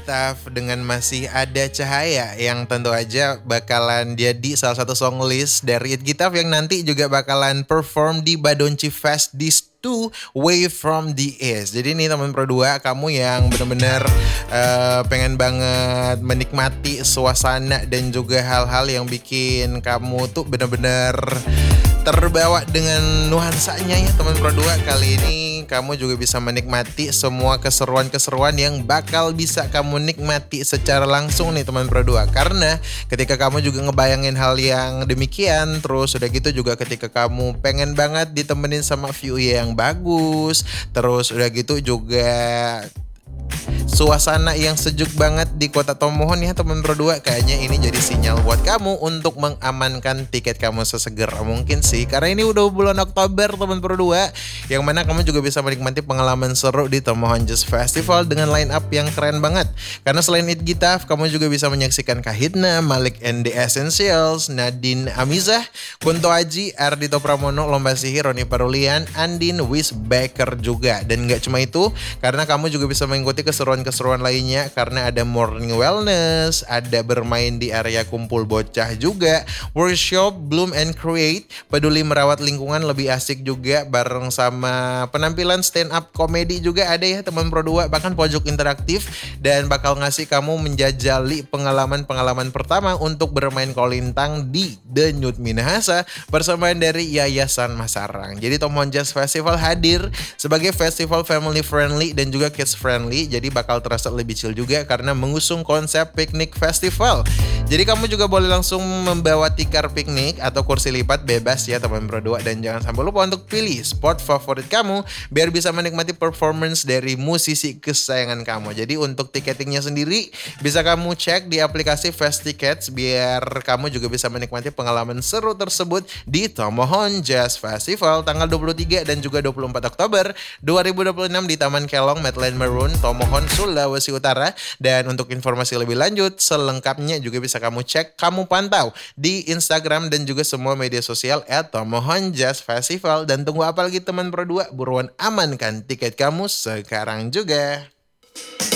Gitaf dengan Masih Ada Cahaya yang tentu aja bakalan jadi salah satu song list dari It Gitaf yang nanti juga bakalan perform di Badonchi Fest di 2 Way from the East. Jadi nih teman Pro 2, kamu yang benar-benar pengen banget menikmati suasana dan juga hal-hal yang bikin kamu tuh benar-benar terbawa dengan nuansanya ya teman Pro 2. Kali ini kamu juga bisa menikmati semua keseruan-keseruan yang bakal bisa kamu nikmati secara langsung nih teman Pro 2. Karena ketika kamu juga ngebayangin hal yang demikian, terus udah gitu juga ketika kamu pengen banget ditemenin sama view yang bagus, terus udah gitu juga suasana yang sejuk banget di kota Tomohon ya teman Pro 2, kayaknya ini jadi sinyal buat kamu untuk mengamankan tiket kamu sesegera mungkin sih, karena ini udah bulan Oktober teman Pro 2, yang mana kamu juga bisa menikmati pengalaman seru di Tomohon Jazz Festival dengan line up yang keren banget. Karena selain It Gitaf, kamu juga bisa menyaksikan Kahitna, Malik and the Essentials, Nadine Amizah, Kunto Aji, Ardhito Pramono, Lomba Sihir, Roni Parulian, Andin, Wis Baker juga. Dan gak cuma itu, karena kamu juga bisa mengikuti keseruan-keseruan lainnya, karena ada morning wellness, ada bermain di area kumpul bocah juga, workshop Bloom and Create, peduli merawat lingkungan lebih asik juga, bareng sama penampilan stand up komedi juga ada ya teman Pro 2, bahkan pojok interaktif, dan bakal ngasih kamu menjajali pengalaman-pengalaman pertama untuk bermain kolintang di The Nude Minahasa bersamaan dari Yayasan Masarang. Jadi Tomohon Jazz Festival hadir sebagai festival family friendly dan juga kids friendly, jadi bakal terasa lebih chill juga karena mengusung konsep piknik festival. Jadi kamu juga boleh langsung membawa tikar piknik atau kursi lipat bebas ya teman Pro 2, dan jangan sampai lupa untuk pilih spot favorit kamu biar bisa menikmati performance dari musisi kesayangan kamu. Jadi untuk tiketingnya sendiri bisa kamu cek di aplikasi Fast Tickets biar kamu juga bisa menikmati pengalaman seru tersebut di Tomohon Jazz Festival tanggal 23 dan juga 24 Oktober 2026 di Taman Kelong, Medland Maroon, Tomohon, Sulawesi Utara. Dan untuk informasi lebih lanjut selengkapnya juga bisa kamu cek, kamu pantau di Instagram dan juga semua media sosial @Tomohon Jazz Festival. Dan tunggu apa lagi teman Pro 2, buruan amankan tiket kamu sekarang juga.